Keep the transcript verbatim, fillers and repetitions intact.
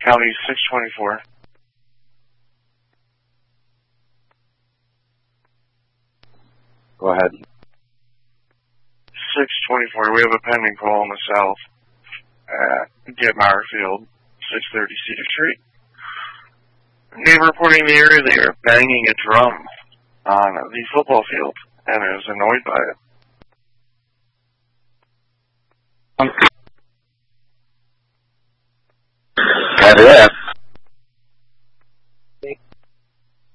County six twenty-four. Go ahead. six twenty-four. We have a pending call on the south at Getmeyer Field, six thirty Cedar Street. Neighbor reporting the area they are banging a drum on the football field and is annoyed by it. Copy that.